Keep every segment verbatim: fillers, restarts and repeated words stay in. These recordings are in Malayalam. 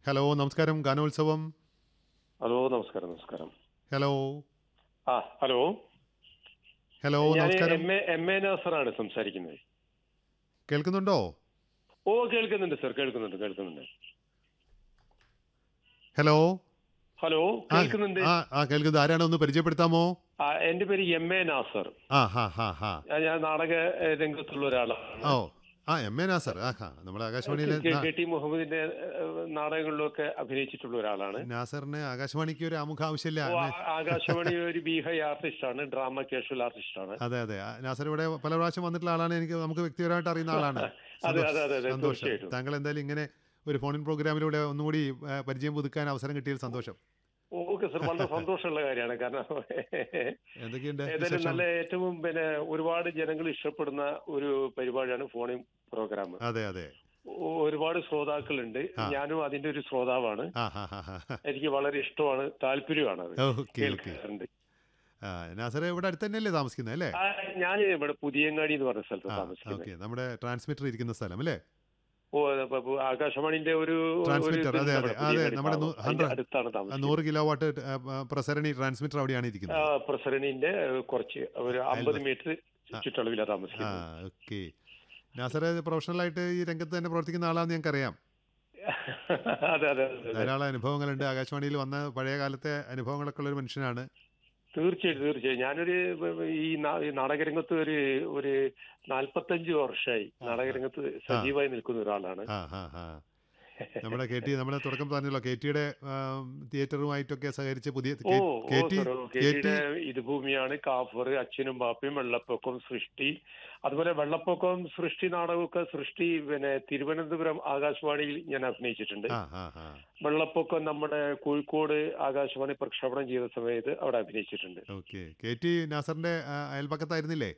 ഹലോ, നമസ്കാരം. ഗാനോത്സവം. ഹലോ, നമസ്കാരം നമസ്കാരം. ഹലോ. ആ ഹലോ. ഹലോ, ഞാൻ നമസ്കാരം. എം എ എം എ നാസറാണ് സംസാരിക്കുന്നത്. കേൾക്കുന്നുണ്ടോ? ഓ, കേൾക്കുന്നുണ്ട് സർ, കേൾക്കുന്നുണ്ട് കേൾക്കുന്നുണ്ട്. ഹലോ. ഹലോ, ആ കേൾക്കുന്നുണ്ട്. ആ ആ കേൾക്കുന്നത്. ആരാണ്, ഒന്ന് പരിചയപ്പെടുത്താമോ? ആ, എൻ്റെ പേര് എം എ നാസർ. ആ ഹാ ഹാ ഹാ ആ, ഞാൻ നാടക ഏഹ്, രംഗത്തുള്ള ഒരാളാണ്. ഓ ആ എം എ നാസർ. ആ ഹാ നമ്മുടെ കെ ആകാശവാണിയിലെ കെ- നാ- കെ ടി മുഹമ്മദിന്റെ ഏഹ്, നാടകങ്ങളിലൊക്കെ അഭിനയിച്ചിട്ടുള്ള ഒരാളാണ്. നാസറിന് ആകാശവാണിക്ക് ഒരു ആമുഖ ആവശ്യമില്ല. ഓ, എം എ- ആ- ആകാശവാണി ഒരു ബീഹൈ ആർട്ടിസ്റ്റാണ്, ഡ്രാമ കാഷ്വൽ ആർട്ടിസ്റ്റാണ്. അതെ അതെ. ആ, നാസർ ഇവിടെ പല പ്രാവശ്യം വന്നിട്ടുള്ള ആളാണ്. എനിക്ക് നമുക്ക് വ്യക്തിപരമായിട്ട് അറിയുന്ന ആളാണ്. അതെ സന്തോഷം അതെ അതെ അതെ, സന്തോഷം. തീർച്ചയായിട്ടും. താങ്കൾ എന്തായാലും ഇങ്ങനെ ഒരു ഫോണിൻ പ്രോഗ്രാമിലൂടെ ഒന്നുകൂടി ആ, പരിചയം പുതുക്കാൻ അവസരം കിട്ടിയതിൽ സന്തോഷം. ഓക്കെ സർ, വളരെ സന്തോഷമുള്ള കാര്യമാണ്. കാരണം എന്തൊക്കെയുണ്ട് ഏതായാലും വിശേഷം? നല്ല ഏറ്റവും പിന്നെ ഒരുപാട് ജനങ്ങൾ ഇഷ്ടപ്പെടുന്ന ഒരു പരിപാടിയാണ് ഫോണിൻ പ്രോഗ്രാം. അതെ അതെ. ഒരുപാട് ശ്രോതാക്കളുണ്ട്. ആ ഞാനും അതിന്റെ ഒരു ശ്രോതാവാണ്. ആ ഹാ ഹാ ഹാ. എനിക്ക് വളരെ ഇഷ്ടമാണ്, താല്പര്യമാണ് അത് ഓക്കെ ഓക്കെ. കേൾക്കാറുണ്ട്. ആ നാസർ ഇവിടെ അടുത്ത് തന്നെയല്ലേ താമസിക്കുന്നത് അല്ലേ? ആ, ഞാൻ ഇവിടെ പുതിയങ്ങാടി എന്ന് പറഞ്ഞ സ്ഥലത്ത് ആ താമസിക്കുന്നത്. ഓക്കെ. നമ്മുടെ ട്രാൻസ്മിറ്റർ ഇരിക്കുന്ന സ്ഥലം അല്ലേ? ഓ, അപ്പൊ ഇപ്പൊ ആകാശവാണിന്റെ ഒരു ഒരു ട്രാൻസ്മിറ്റർ. ഇതുണ്ട് അതെ അതെ ഇവിടെ അതെ. പുതിയങ്ങാടി നമ്മുടെ ഭാഗം. നൂ- അതിന്റെ ഹൺഡ്രഡ് അടുത്താണ് ആ, താമസിക്കുന്നത്. നൂറ് കിലോ വാട്ട് പ്രസരണി ട്രാൻസ്മിറ്റർ അവിടെയാണ് ആ, ഇരിക്കുന്നത്. പ്രസരണിന്റെ കുറച്ച് ഒരു അമ്പത് അയൽവ മീറ്റർ ആ ചുറ്റളവിലാണ് ആ താമസിക്കുന്നത്. ഓക്കെ. നാസർ പ്രൊഫഷണലായിട്ട് ഈ രംഗത്ത് തന്നെ പ്രവർത്തിക്കുന്ന ആളാണെന്ന് ഞങ്ങൾക്കറിയാം. അതെ അതെ അതെ അതെ. ധാരാളം അനുഭവങ്ങളുണ്ട്. ആകാശവാണിയിൽ വന്ന പഴയ കാലത്തെ അനുഭവങ്ങളൊക്കെ ഉള്ള ഒരു മനുഷ്യനാണ്. തീർച്ചയായിട്ടും തീർച്ചയായും. ഞാനൊരു ഈ നാ- ഈ നാടകരംഗത്ത് ഒരു ഒരു നാൽപ്പത്തഞ്ച് വർഷമായി ആ ആ നാടകരംഗത്ത് ആ സജീവമായി നിൽക്കുന്ന ഒരാളാണ്. ആ ആ ആ നമ്മുടെ കെ ടി, നമ്മുടെ തുടക്കം പറഞ്ഞല്ലോ, കെ ടിയുടെ തിയേറ്ററുമായിട്ടൊക്കെ സഹകരിച്ച് പുതിയ ഓ കെ ഓ K T sir, K K T ടിയുടെ ഇത് ഭൂമിയാണ്, കാഫർ, അച്ഛനും ബാപ്പയും, വെള്ളപ്പൊക്കം, സൃഷ്ടി. അതുപോലെ വെള്ളപ്പൊക്കം, സൃഷ്ടി നാടകമൊക്കെ സൃഷ്ടി പിന്നെ തിരുവനന്തപുരം ആകാശവാണിയിൽ ഞാൻ അഭിനയിച്ചിട്ടുണ്ട്. ആ ആ ആ വെള്ളപ്പൊക്കം നമ്മുടെ കോഴിക്കോട് ആകാശവാണി പ്രക്ഷേപണം ചെയ്ത സമയത്ത് അവിടെ അഭിനയിച്ചിട്ടുണ്ട്. ഓക്കെ. കെ ടി നാസറിന്റെ ആ, അയൽപക്കത്തായിരുന്നില്ലേ?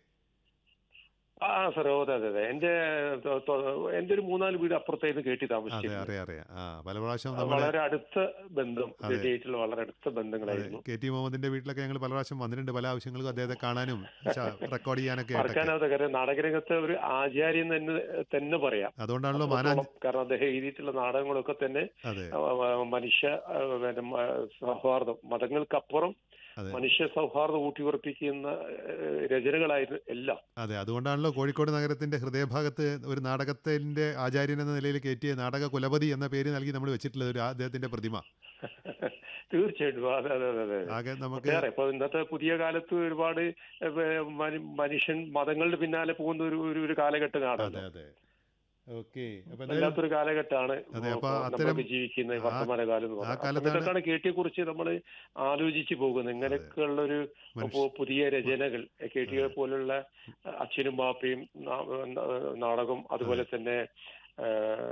ആ സാർ, ഓ, അതെ അതെ അതെ. എന്റെ തൊ- തൊ- എന്റെ ഒരു മൂന്നാല് വീട് അപ്പുറത്തായിരുന്നു കേട്ടി അതെ താമസിച്ചിരുന്നത്. അറിയാം അറിയാം. ആ പല പ്രാവശ്യം നമ്മുടെ വളരെ അടുത്ത ബന്ധം, അതെ കേട്ടിയായിട്ടുള്ള വളരെ അടുത്ത അതെ ബന്ധങ്ങളായിരുന്നു. കെ ടി മുഹമ്മദിന്റെ വീട്ടിലൊക്കെ ഞങ്ങൾ പല പ്രാവശ്യം വന്നിട്ടുണ്ട്. പല ആവശ്യങ്ങൾക്കും അദ്ദേഹത്തെ കാണാനും റെക്കോർഡ് ചെയ്യാനൊക്കെ ആയിട്ടൊക്കെ. മറക്കാനാവാത്ത കാര്യം, നാടകരംഗത്തെ ഒരു ആചാര്യൻ തന്നെ തന്നെ പറയാം. അതുകൊണ്ടാണല്ലോ അത്രത്തോളം. മാനാഞ്ച് കാരണം അദ്ദേഹം എഴുതിയിട്ടുള്ള നാടകങ്ങളൊക്കെ തന്നെ അതെ ആ, ആ, മനുഷ്യ ആ, പിന്നെ മ- സൗഹാർദ്ദം, മതങ്ങൾക്കപ്പുറം അതെ മനുഷ്യ സൗഹാർദ്ദം ഊട്ടിയുറപ്പിക്കുന്ന ഏഹ്, രചനകളായിരുന്നു എല്ലാം. അതെ. അതുകൊണ്ടാണല്ലോ കോഴിക്കോട് നഗരത്തിന്റെ ഹൃദയഭാഗത്ത് ഒരു നാടകത്തിന്റെ ആചാര്യൻ എന്ന നിലയിൽ കയറ്റിയ നാടക കുലപതി എന്ന പേര് നൽകി നമ്മൾ വെച്ചിട്ടുള്ളത് ഒരു അദ്ദേഹത്തിന്റെ പ്രതിമ. തീർച്ചയായിട്ടും. അതെ അതെ അതെ അതെ. ആകെ നമുക്ക് ഒട്ടേറെ ഇപ്പൊ ഇന്നത്തെ പുതിയ കാലത്ത് ഒരുപാട് ഏഹ്, മനു- മനുഷ്യൻ മതങ്ങളുടെ പിന്നാലെ പോകുന്ന ഒരു ഒരു ഒരു അതെ കാലഘട്ടമാണല്ലോ. അതെ. ഓക്കെ. അപ്പൊ എന്തായാലും വല്ലാത്തൊരു കാലഘട്ടമാണ് അതെ. അപ്പൊ ഇപ്പോ അത്തരം നമ്മളൊക്കെ ജീവിക്കുന്ന ഈ ആ വർത്തമാനകാലം എന്ന് ആ പറഞ്ഞാൽ. ആ കാലത്താണ്. സമയത്തൊക്കെയാണ് കേട്ടിയെ കുറിച്ച് നമ്മൾ ആലോചിച്ച് പോകുന്നത്. അതെ ഇങ്ങനെയൊക്കെയുള്ള ഒരു മനുഷ്യ പുതിയ രചനകൾ, കേട്ടിയെ അതെ പോലുള്ള അച്ഛനും ബാപ്പയും നാ- നാടകം, അതെ അതുപോലെ തന്നെ ആ,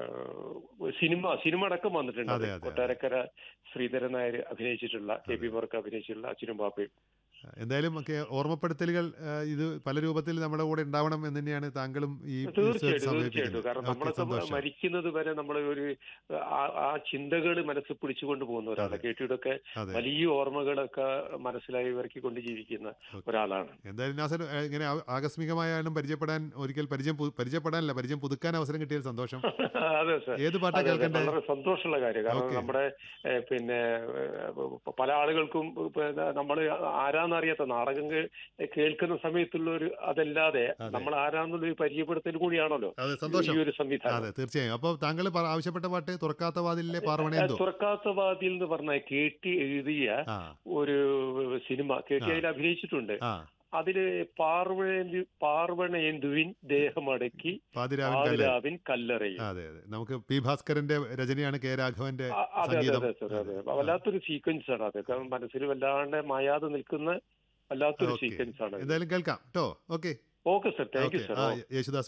സിനിമ സിനിമ അടക്കം വന്നിട്ടുണ്ട്. അത് അതെ അതെ അതെ. കൊട്ടാരക്കര ശ്രീധരൻ നായർ അഭിനയിച്ചിട്ടുള്ള, കെ അതെ പി വർക്ക് അഭിനയിച്ചിട്ടുള്ള അച്ഛനും ബാപ്പയും. എന്തായാലും ഒക്കെ ഓർമ്മപ്പെടുത്തലുകൾ ആ, ഇത് പല രൂപത്തിൽ നമ്മുടെ കൂടെ ഉണ്ടാവണം എന്ന് തന്നെയാണ് താങ്കളും ഈ തീർച്ചയായിട്ടും തീർച്ചയായിട്ടും. സമർപ്പിക്കുന്നത്. കാരണം ഓക്കെ. നമ്മളൊക്കെ സന്തോഷം. മരിക്കുന്നത് വരെ നമ്മൾ ഒരു ആ- ആ ചിന്തകൾ മനസ്സിൽ പിടിച്ചുകൊണ്ട് പോകുന്നവരാണ്. അതെ കേട്ടിയുടെ അതെ. വലിയ ഓർമ്മകളൊക്കെ മനസ്സിലായി ഇറക്കിക്കൊണ്ട് ജീവിക്കുന്ന ഓക്കെ. ഒരാളാണ്. എന്തായാലും നാസർ ഏ, ഇങ്ങനെ ആ- ആകസ്മികമായാലും പരിചയപ്പെടാൻ ഒരിക്കൽ പരിചയം പു- പരിചയപ്പെടാനല്ല, പരിചയം പുതുക്കാൻ അവസരം കിട്ടിയതിൽ സന്തോഷം. അതെ സർ. ഏത് പാട്ടാ അതെ അതെ, കേൾക്കണ്ടേ? വളരെ സന്തോഷമുള്ള കാര്യം. കാരണം ഓക്കെ. നമ്മുടെ ഏഹ്, പിന്നെ ഏഹ്, പല ആളുകൾക്കും നമ്മൾ ആരാന്നറിയാത്ത നാടകം കേ- കേൾക്കുന്ന സമയത്തുള്ള ഒരു അതല്ലാതെ അതെ നമ്മൾ ആരാന്നുള്ളൊരു പരിചയപ്പെടുത്തൽ കൂടിയാണല്ലോ അതെ. ഈ സന്തോഷം. ഒരു സംവിധാനം. അതെ തീർച്ചയായും. അപ്പോൾ താങ്കൾ പറ- ആവശ്യപ്പെട്ട പാട്ട് തുറക്കാത്ത വാതിലിലെ ഏഹ്, പാർവണേന്തു. തുറക്കാത്ത വാതിൽ എന്ന് പറഞ്ഞ കേട്ടി എഴുതിയ ആ ഒരു സിനിമ, കേട്ടി ആ അതിൽ അഭിനയിച്ചിട്ടുണ്ട്. ആ അതില് പാർവണേന്ദു പാർവണേന്ദുവിൻ ദേഹമടക്കി പാതിരാവിൻ കല്ല്. പാതിരാവിൻ കല്ലറയിൽ. അതെ അതെ. നമുക്ക് പി ഭാസ്കരന്റെ രചനയാണ്, കെ രാഘവന്റെ അ- അതെ അതെ സംഗീതം. അതെ സർ, അതെ അതെ. ആ വല്ലാത്തൊരു സീക്വൻസ് ആണ് അതൊക്കെ. മനസ്സിൽ വല്ലാണ്ട് മായാതെ നിൽക്കുന്ന വല്ലാത്തൊരു ഓക്കെ. സീക്വൻസ് ആണ് അത്. എന്തായാലും കേൾക്കാം കേട്ടോ. Okay okay sir, thank you okay. Sir. ആ ഓ യേശുദാസ്